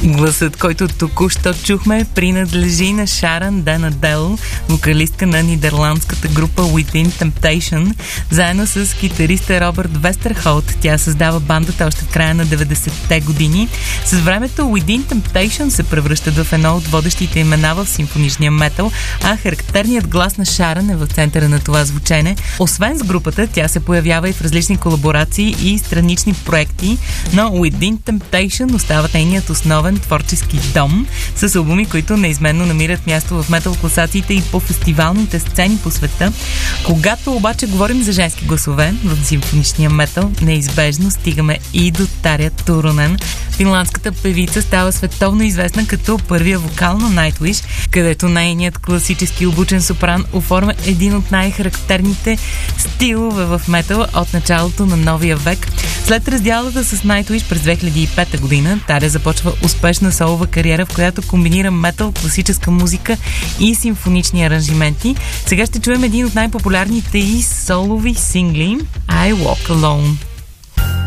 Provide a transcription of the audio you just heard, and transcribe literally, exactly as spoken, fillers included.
Гласът, който току-що чухме, принадлежи на Шаран Ден Адел, вокалистка на нидерландската група Within Temptation. Заедно с китариста Робърт Вестерхолт тя създава бандата още в края на деветдесетте години. С времето Within Temptation се превръщат в едно от водещите имена в симфоничния метал, а характерният глас на Шаран е в центъра на това звучене. Освен с групата, тя се появява и в различни колаборации и странични проекти, но Within Temptation остава нейният основен творчески дом, с албуми, които неизменно намират място в метал класациите и по фестивалните сцени по света. Когато обаче говорим за женски гласове в симфоничния метал, неизбежно стигаме и до Таря Туронен. Финландската певица става световно известна като първия вокал на Nightwish, където нейният класически обучен сопран оформя един от най-характерните стилове в метал от началото на новия век. След разделата с Nightwish през две хиляди и пета година, Таря започва успешна солова кариера, в която комбинира метал, класическа музика и симфонични аранжименти. Сега ще чуем един от най-популярните и солови сингли, I Walk Alone.